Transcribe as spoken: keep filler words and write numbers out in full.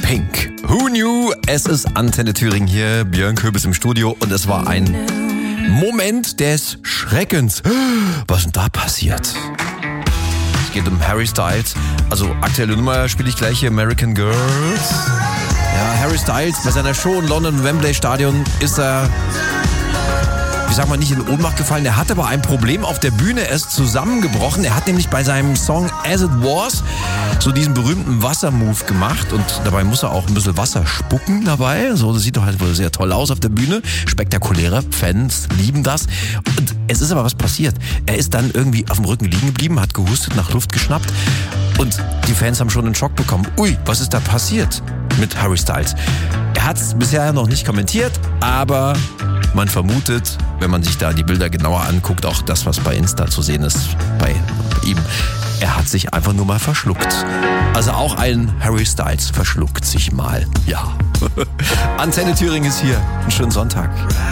Pink. Who knew? Es ist Antenne Thüringen hier, Björn Köbis im Studio und es war ein Moment des Schreckens. Was ist denn da passiert? Es geht um Harry Styles. Also aktuelle Nummer spiele ich gleich hier, American Girls. Ja, Harry Styles bei seiner Show in London im Wembley Stadion ist er, wie sagt man, nicht in Ohnmacht gefallen. Er hat aber ein Problem auf der Bühne, er ist zusammengebrochen. Er hat nämlich bei seinem Song As It Was so diesen berühmten Wassermove gemacht und dabei muss er auch ein bisschen Wasser spucken dabei. So, das sieht doch halt wohl sehr toll aus auf der Bühne. Spektakuläre Fans lieben das. Und es ist aber was passiert. Er ist dann irgendwie auf dem Rücken liegen geblieben, hat gehustet, nach Luft geschnappt und die Fans haben schon einen Schock bekommen. Ui, was ist da passiert mit Harry Styles? Er hat es bisher noch nicht kommentiert, aber man vermutet, wenn man sich da die Bilder genauer anguckt, auch das, was bei Insta zu sehen ist bei ihm, er hat sich einfach nur mal verschluckt. Also auch ein Harry Styles verschluckt sich mal. Ja. Antenne Thüringen ist hier. Einen schönen Sonntag.